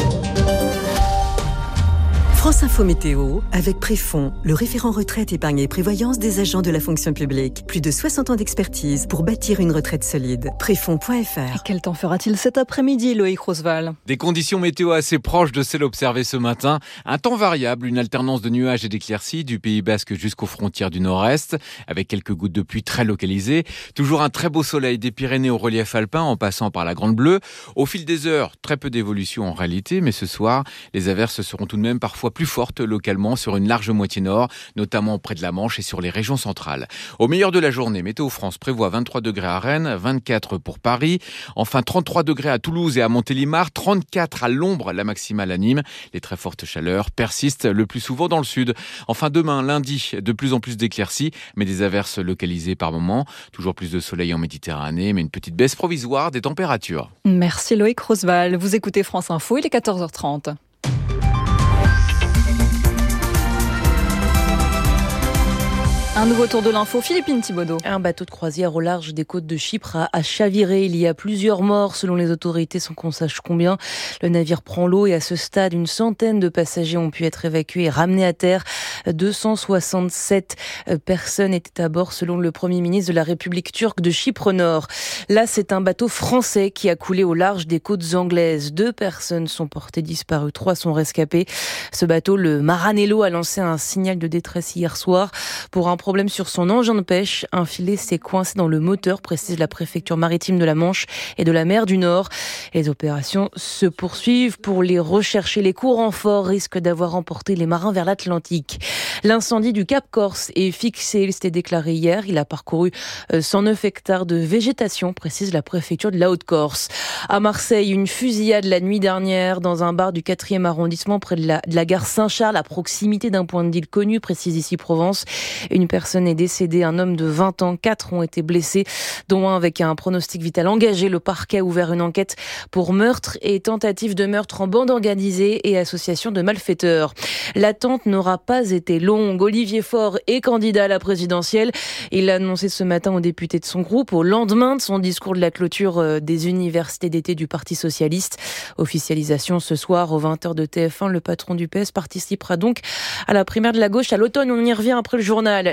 Speaker 9: France Info Météo, avec Préfond, le référent retraite épargne et prévoyance des agents de la fonction publique. Plus de 60 ans d'expertise pour bâtir une retraite solide. Préfond.fr.
Speaker 11: Et quel temps fera-t-il cet après-midi, Loïc Roosevelt ?
Speaker 10: Des conditions météo assez proches de celles observées ce matin. Un temps variable, une alternance de nuages et d'éclaircies du Pays Basque jusqu'aux frontières du nord-est, avec quelques gouttes de pluie très localisées. Toujours un très beau soleil des Pyrénées au relief alpin en passant par la Grande Bleue. Au fil des heures, très peu d'évolution en réalité, mais ce soir, les averses seront tout de même parfois plus forte localement sur une large moitié nord, notamment près de la Manche et sur les régions centrales. Au meilleur de la journée, Météo France prévoit 23 degrés à Rennes, 24 pour Paris, enfin 33 degrés à Toulouse et à Montélimar, 34 à l'ombre, la maximale à Nîmes. Les très fortes chaleurs persistent le plus souvent dans le sud. Enfin demain, lundi, de plus en plus d'éclaircies, mais des averses localisées par moments. Toujours plus de soleil en Méditerranée, mais une petite baisse provisoire des températures.
Speaker 11: Merci Loïc Roosevelt. Vous écoutez France Info, il est 14h30. Un nouveau tour de l'info, Philippine Thibaudot.
Speaker 23: Un bateau de croisière au large des côtes de Chypre a chaviré. Il y a plusieurs morts selon les autorités sans qu'on sache combien. Le navire prend l'eau et à ce stade, une centaine de passagers ont pu être évacués et ramenés à terre. 267 personnes étaient à bord selon le Premier ministre de la République turque de Chypre Nord. Là, c'est un bateau français qui a coulé au large des côtes anglaises. 2 personnes sont portées disparues, 3 sont rescapées. Ce bateau, le Maranello, a lancé un signal de détresse hier soir pour un problème sur son engin de pêche. Un filet s'est coincé dans le moteur, précise la préfecture maritime de la Manche et de la mer du Nord. Les opérations se poursuivent pour les rechercher. Les courants forts risquent d'avoir emporté les marins vers l'Atlantique. L'incendie du Cap Corse est fixé. Il s'était déclaré hier. Il a parcouru 109 hectares de végétation, précise la préfecture de la Haute-Corse. À Marseille, une fusillade la nuit dernière dans un bar du 4e arrondissement près de la gare Saint-Charles, à proximité d'un point de deal connu, précise ici Provence. Une personne est décédée, un homme de 20 ans, 4 ont été blessés, dont un avec un pronostic vital engagé. Le parquet a ouvert une enquête pour meurtre et tentative de meurtre en bande organisée et association de malfaiteurs. L'attente n'aura pas été longue. Olivier Faure est candidat à la présidentielle. Il l'a annoncé ce matin aux députés de son groupe, au lendemain de son discours de la clôture des universités d'été du Parti socialiste. Officialisation ce soir aux 20h de TF1. Le patron du PS participera donc à la primaire de la gauche à l'automne. On y revient après le journal.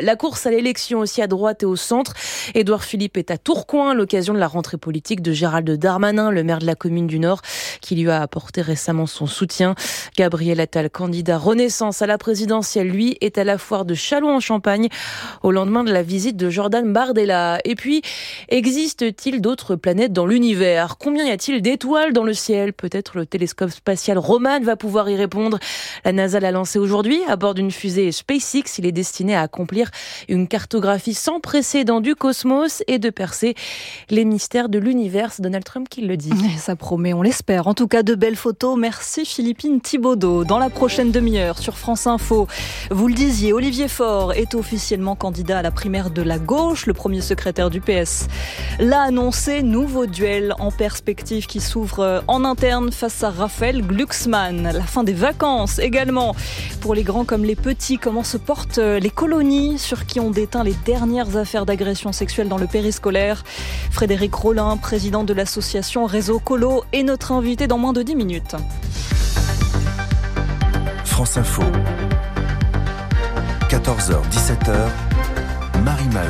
Speaker 23: La course à l'élection aussi à droite et au centre. Édouard Philippe est à Tourcoing, l'occasion de la rentrée politique de Gérald Darmanin, le maire de la commune du Nord, qui lui a apporté récemment son soutien. Gabriel Attal, candidat Renaissance à la présidentielle, lui, est à la foire de Châlons-en-Champagne au lendemain de la visite de Jordan Bardella. Et puis, existe-t-il d'autres planètes dans l'univers ? Combien y a-t-il d'étoiles dans le ciel ? Peut-être le télescope spatial Roman va pouvoir y répondre. La NASA l'a lancé aujourd'hui à bord d'une fusée SpaceX. Il est destiné à accomplir une cartographie sans précédent du cosmos et de percer les mystères de l'univers. C'est Donald Trump qui le dit.
Speaker 11: Ça promet, on l'espère. En tout cas, de belles photos. Merci Philippine Thibaudeau. Dans la prochaine demi-heure sur France Info, vous le disiez, Olivier Faure est officiellement candidat à la primaire de la gauche. Le premier secrétaire du PS l'a annoncé. Nouveau duel en perspective qui s'ouvre en interne face à Raphaël Glucksmann. La fin des vacances également. Pour les grands comme les petits, comment se portent les colonies sur qui ont déteint les dernières affaires d'agression sexuelle dans le périscolaire. Frédéric Rollin, président de l'association Réseau Colo, est notre invité dans moins de 10 minutes.
Speaker 6: France Info. 14h, 17h, Marie Maheu.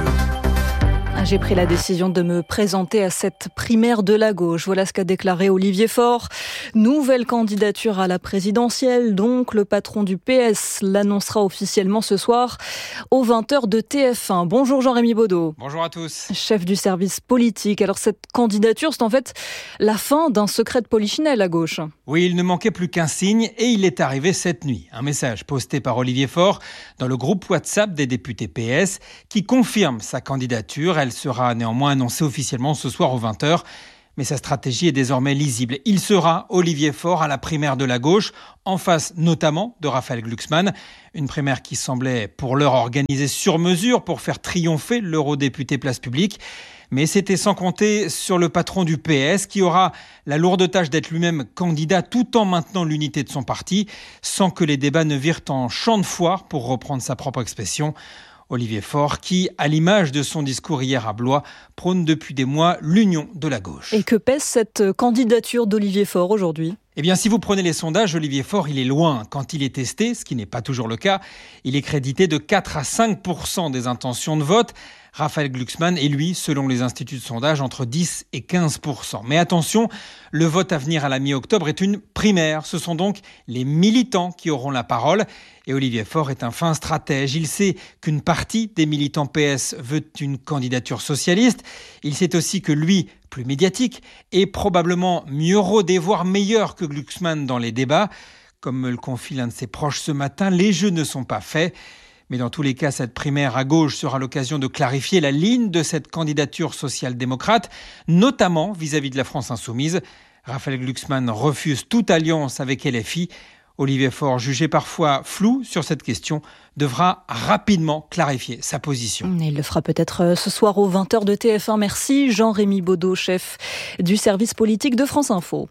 Speaker 11: J'ai pris la décision de me présenter à cette primaire de la gauche. Voilà ce qu'a déclaré Olivier Faure. Nouvelle candidature à la présidentielle, donc le patron du PS l'annoncera officiellement ce soir aux 20h de TF1. Bonjour Jean-Rémy Baudot.
Speaker 1: Bonjour à tous.
Speaker 11: Chef du service politique. Alors cette candidature, c'est en fait la fin d'un secret de polichinelle à gauche.
Speaker 1: Oui, il ne manquait plus qu'un signe et il est arrivé cette nuit. Un message posté par Olivier Faure dans le groupe WhatsApp des députés PS qui confirme sa candidature. Elle sera néanmoins annoncée officiellement ce soir aux 20h. Mais sa stratégie est désormais lisible. Il sera, Olivier Faure, à la primaire de la gauche, en face notamment de Raphaël Glucksmann. Une primaire qui semblait pour l'heure organisée sur mesure pour faire triompher l'eurodéputé Place Publique. Mais c'était sans compter sur le patron du PS qui aura la lourde tâche d'être lui-même candidat tout en maintenant l'unité de son parti, sans que les débats ne virent en champ de foire, pour reprendre sa propre expression. Olivier Faure qui, à l'image de son discours hier à Blois, prône depuis des mois l'union de la gauche.
Speaker 11: Et que pèse cette candidature d'Olivier Faure aujourd'hui ?
Speaker 1: Eh bien, si vous prenez les sondages, Olivier Faure, il est loin. Quand il est testé, ce qui n'est pas toujours le cas, il est crédité de 4 à 5% des intentions de vote. Raphaël Glucksmann est, lui, selon les instituts de sondage, entre 10 et 15%. Mais attention, le vote à venir à la mi-octobre est une primaire. Ce sont donc les militants qui auront la parole. Et Olivier Faure est un fin stratège. Il sait qu'une partie des militants PS veut une candidature socialiste. Il sait aussi que lui, plus médiatique, est probablement mieux rodé, voire meilleur que Glucksmann dans les débats. Comme me le confie l'un de ses proches ce matin, les jeux ne sont pas faits. Mais dans tous les cas, cette primaire à gauche sera l'occasion de clarifier la ligne de cette candidature social-démocrate, notamment vis-à-vis de la France insoumise. Raphaël Glucksmann refuse toute alliance avec LFI. Olivier Faure, jugé parfois flou sur cette question, devra rapidement clarifier sa position.
Speaker 11: Il le fera peut-être ce soir aux 20h de TF1. Merci Jean-Rémy Baudot, chef du service politique de France Info.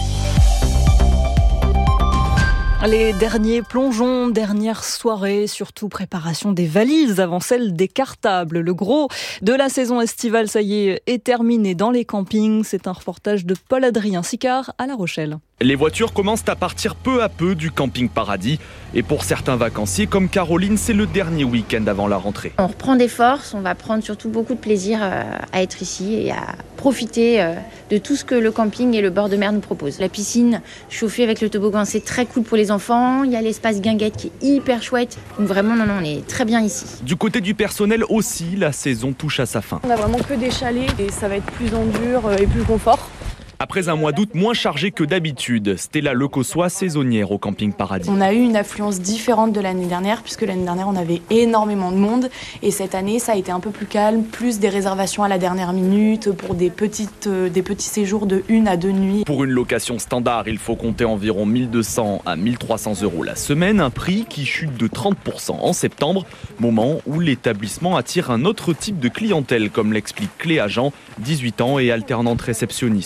Speaker 11: Les derniers plongeons, dernière soirée, surtout préparation des valises avant celle des cartables. Le gros de la saison estivale, ça y est terminé dans les campings. C'est un reportage de Paul-Adrien Sicard à La Rochelle.
Speaker 4: Les voitures commencent à partir peu à peu du camping Paradis. Et pour certains vacanciers comme Caroline, c'est le dernier week-end avant la rentrée.
Speaker 5: On reprend des forces, on va prendre surtout beaucoup de plaisir à être ici et à profiter de tout ce que le camping et le bord de mer nous proposent. La piscine chauffée avec le toboggan, c'est très cool pour les enfants. Il y a l'espace guinguette qui est hyper chouette. Donc vraiment, on est très bien ici.
Speaker 4: Du côté du personnel aussi, la saison touche à sa fin.
Speaker 24: On a vraiment que des chalets et ça va être plus en dur et plus confort.
Speaker 4: Après un mois d'août moins chargé que d'habitude, Stella Lecossois, saisonnière au camping Paradis.
Speaker 24: On a eu une affluence différente de l'année dernière, puisque l'année dernière on avait énormément de monde. Et cette année ça a été un peu plus calme, plus des réservations à la dernière minute pour des petits séjours de 1 à 2 nuits.
Speaker 4: Pour une location standard, il faut compter environ 1200 à 1300 € la semaine, un prix qui chute de 30% en septembre, moment où l'établissement attire un autre type de clientèle, comme l'explique Cléa Jean, 18 ans et alternante réceptionniste au camping.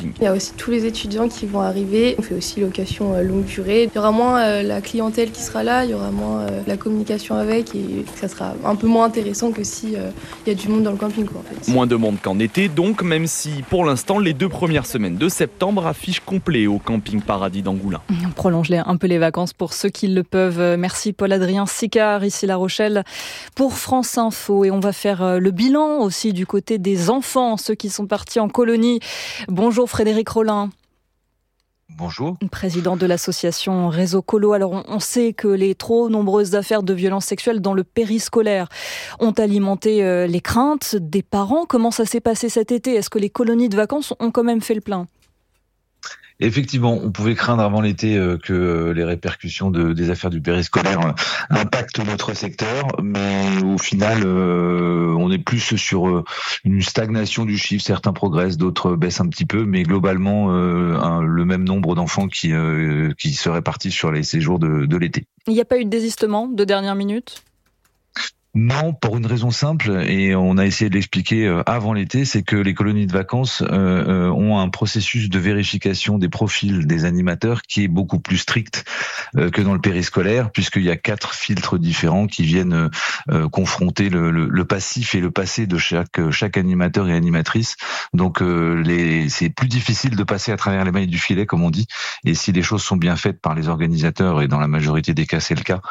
Speaker 4: camping.
Speaker 7: Il y a aussi tous les étudiants qui vont arriver. On fait aussi location longue durée. Il y aura moins la clientèle qui sera là, il y aura moins la communication avec et ça sera un peu moins intéressant que si il y a du monde dans le camping, quoi, en fait.
Speaker 4: Moins de monde qu'en été donc, même si pour l'instant les 2 premières semaines de septembre affichent complet au camping Paradis d'Angoulins.
Speaker 11: On prolonge un peu les vacances pour ceux qui le peuvent. Merci Paul-Adrien Sicard, ici La Rochelle, pour France Info. Et on va faire le bilan aussi du côté des enfants, ceux qui sont partis en colonie. Bonjour Frédéric Rollin.
Speaker 8: Bonjour.
Speaker 11: Président de l'association Réseau Colo. Alors on sait que les trop nombreuses affaires de violences sexuelles dans le périscolaire ont alimenté les craintes des parents. Comment ça s'est passé cet été ? Est-ce que les colonies de vacances ont quand même fait le plein ?
Speaker 8: Effectivement, on pouvait craindre avant l'été que les répercussions des affaires du périscolaire impactent notre secteur, mais au final, on est plus sur une stagnation du chiffre. Certains progressent, d'autres baissent un petit peu, mais globalement, le même nombre d'enfants qui se répartissent sur les séjours de l'été.
Speaker 11: Il n'y a pas eu de désistement de dernière minute ?
Speaker 8: Non, pour une raison simple, et on a essayé de l'expliquer avant l'été, c'est que les colonies de vacances ont un processus de vérification des profils des animateurs qui est beaucoup plus strict que dans le périscolaire, puisqu'il y a 4 filtres différents qui viennent confronter le passif et le passé de chaque animateur et animatrice. Donc c'est plus difficile de passer à travers les mailles du filet, comme on dit, et si les choses sont bien faites par les organisateurs, et dans la majorité des cas c'est le cas,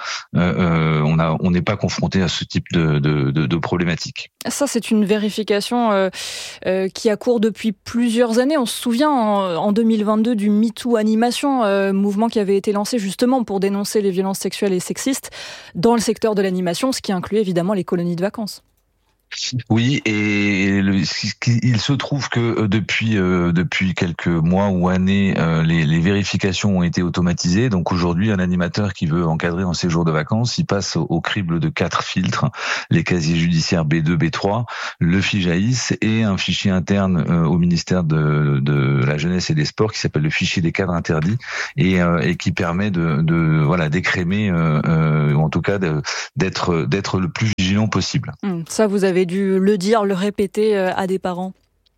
Speaker 8: on n'est pas confronté à ce type de problématiques.
Speaker 11: Ça, c'est une vérification qui a cours depuis plusieurs années. On se souvient en 2022 du MeToo Animation, mouvement qui avait été lancé justement pour dénoncer les violences sexuelles et sexistes dans le secteur de l'animation, ce qui incluait évidemment les colonies de vacances.
Speaker 8: Oui, et il se trouve que depuis quelques mois ou années, les vérifications ont été automatisées. Donc aujourd'hui, un animateur qui veut encadrer un séjour de vacances, il passe au crible de 4 filtres, les casiers judiciaires B2, B3, le FIJAIS et un fichier interne au ministère de la Jeunesse et des Sports qui s'appelle le fichier des cadres interdits et qui permet d'écrémer, ou en tout cas d'être le plus vigilant possible.
Speaker 11: Ça, vous avez dû le dire, le répéter à des parents?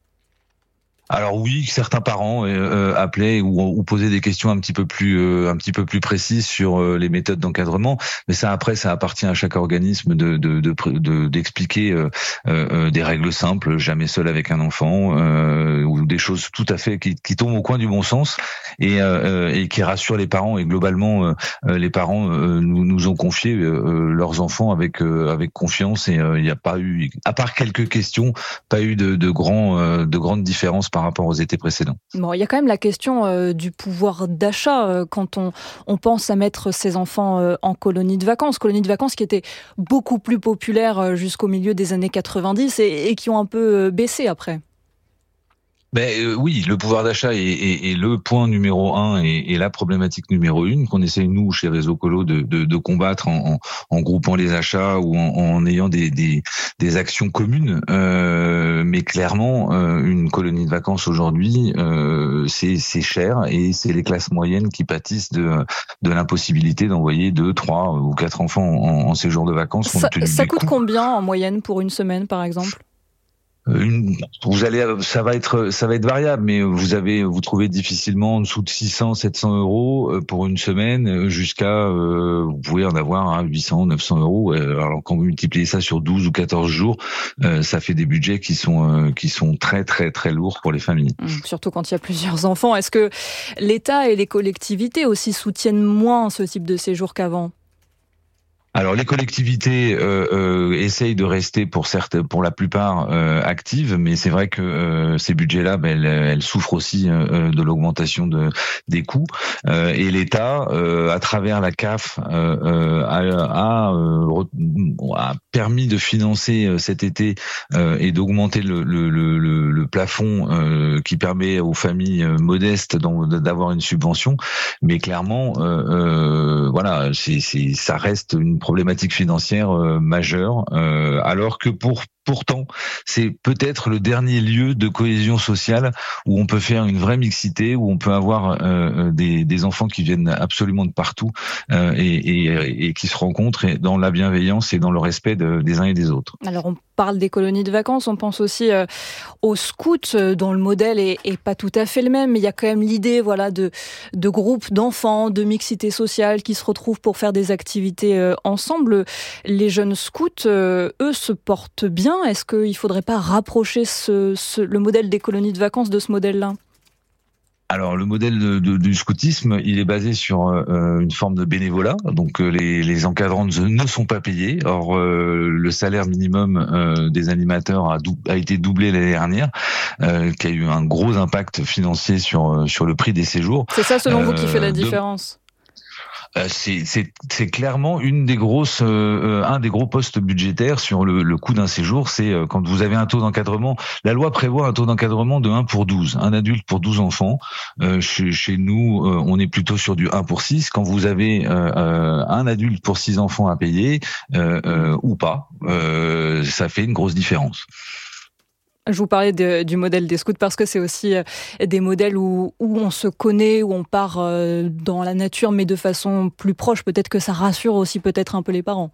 Speaker 8: Alors oui, certains parents appelaient ou posaient des questions un petit peu plus précises sur les méthodes d'encadrement, mais ça appartient à chaque organisme d'expliquer des règles simples, jamais seul avec un enfant, ou des choses tout à fait qui tombent au coin du bon sens et qui rassurent les parents. Et globalement, les parents nous ont confié leurs enfants avec confiance, et il n'y a pas eu, à part quelques questions, pas eu de grandes différences par rapport aux étés précédents.
Speaker 11: Bon, il y a quand même la question du pouvoir d'achat quand on pense à mettre ses enfants en colonie de vacances qui étaient beaucoup plus populaires jusqu'au milieu des années 90 et qui ont un peu baissé après.
Speaker 8: Oui, le pouvoir d'achat est le point numéro 1 et la problématique numéro 1 qu'on essaye, nous, chez Réseau Colo, de combattre en groupant les achats ou en ayant des actions communes. Mais clairement, une colonie de vacances aujourd'hui, c'est cher, et c'est les classes moyennes qui pâtissent de l'impossibilité d'envoyer 2, 3 ou 4 enfants en séjour de vacances.
Speaker 11: Ça coûte combien en moyenne pour une semaine, par exemple ?
Speaker 8: Ça va être variable, mais vous trouvez difficilement en dessous de 600, 700 euros pour une semaine, jusqu'à, vous pouvez en avoir à 800, 900 euros. Alors quand vous multipliez ça sur 12 ou 14 jours, ça fait des budgets qui sont très, très, très lourds pour les familles.
Speaker 11: Surtout quand il y a plusieurs enfants. Est-ce que l'État et les collectivités aussi soutiennent moins ce type de séjour qu'avant ?
Speaker 8: Alors les collectivités essayent de rester pour la plupart actives, mais c'est vrai que ces budgets-là, elles souffrent aussi de l'augmentation des coûts. Et l'État, à travers la CAF, a permis de financer cet été et d'augmenter le plafond qui permet aux familles modestes d'avoir une subvention. Mais clairement, ça reste une problématiques financières majeures, alors que pourtant, c'est peut-être le dernier lieu de cohésion sociale où on peut faire une vraie mixité, où on peut avoir des enfants qui viennent absolument de partout et qui se rencontrent dans la bienveillance et dans le respect des uns et des autres.
Speaker 11: Alors on parle des colonies de vacances, on pense aussi aux scouts, dont le modèle est pas tout à fait le même, mais il y a quand même l'idée de groupes d'enfants, de mixité sociale qui se retrouvent pour faire des activités ensemble. Les jeunes scouts, eux, se portent bien. Est-ce qu'il ne faudrait pas rapprocher le modèle des colonies de vacances de ce modèle-là ?
Speaker 8: Alors, le modèle du scoutisme, il est basé sur une forme de bénévolat. Donc, les encadrants ne sont pas payés. Or, le salaire minimum des animateurs a été doublé l'année dernière, qui a eu un gros impact financier sur le prix des séjours.
Speaker 11: C'est ça, selon vous, qui fait la différence ?
Speaker 8: C'est clairement un des gros postes budgétaires sur le coût d'un séjour. C'est quand vous avez un taux d'encadrement. La loi prévoit un taux d'encadrement de 1 pour 12, un adulte pour 12 enfants. Chez nous, on est plutôt sur du 1 pour 6. Quand vous avez un adulte pour 6 enfants à payer ou pas, ça fait une grosse différence.
Speaker 11: Je vous parlais du modèle des scouts parce que c'est aussi des modèles où on se connaît, où on part dans la nature, mais de façon plus proche. Peut-être que ça rassure aussi peut-être un peu les parents.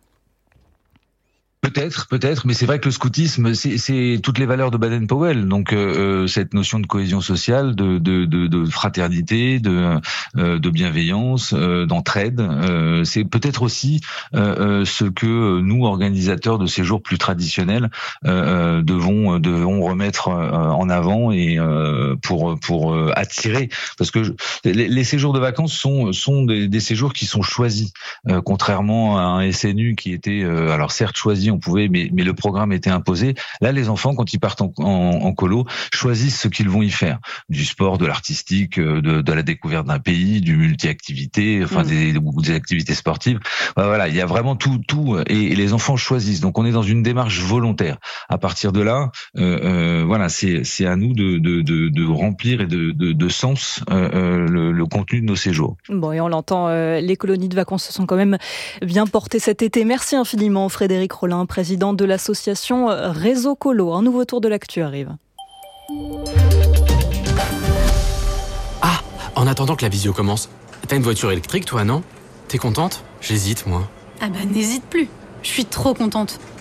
Speaker 8: Peut-être, mais c'est vrai que le scoutisme, c'est toutes les valeurs de Baden-Powell. Donc cette notion de cohésion sociale, de fraternité, de bienveillance, d'entraide, c'est peut-être aussi ce que nous, organisateurs de séjours plus traditionnels, devons remettre en avant et pour attirer, parce que les séjours de vacances sont des séjours qui sont choisis, contrairement à un SNU qui était alors certes choisi. On pouvait, mais le programme était imposé. Là, les enfants, quand ils partent en colo, choisissent ce qu'ils vont y faire. Du sport, de l'artistique, de la découverte d'un pays, du multi-activité, enfin des activités sportives. Voilà, il y a vraiment tout, et les enfants choisissent. Donc, on est dans une démarche volontaire. À partir de là, voilà, c'est à nous de remplir et de sens le contenu de nos séjours.
Speaker 11: Bon, et on l'entend, les colonies de vacances se sont quand même bien portées cet été. Merci infiniment, Frédéric Rollin, président de l'association Réseau Colo. Un nouveau tour de l'actu arrive.
Speaker 13: Ah, en attendant que la visio commence, t'as une voiture électrique toi, non ? T'es contente ? J'hésite, moi.
Speaker 14: Ah bah n'hésite plus, je suis trop contente.